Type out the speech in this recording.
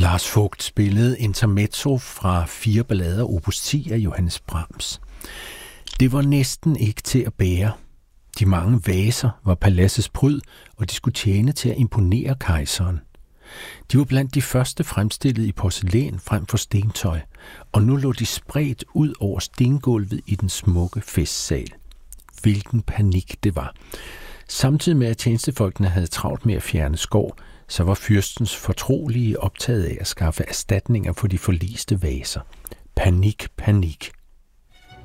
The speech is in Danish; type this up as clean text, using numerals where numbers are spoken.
Lars Vogt spillede intermezzo fra 4 ballader opus 10 af Johannes Brahms. Det var næsten ikke til at bære. De mange vaser var paladsets pryd, og de skulle tjene til at imponere kejseren. De var blandt de første fremstillet i porcelæn frem for stentøj, og nu lå de spredt ud over stengulvet i den smukke festsal. Hvilken panik det var. Samtidig med at tjenestefolkene havde travlt med at fjerne skår, så var fyrstens fortrolige optaget af at skaffe erstatninger for de forliste vaser. Panik, panik.